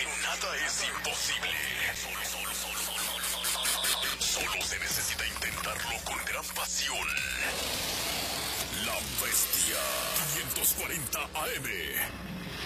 Aquí nada es imposible. Solo se necesita intentarlo con gran pasión. La Bestia 540 AM.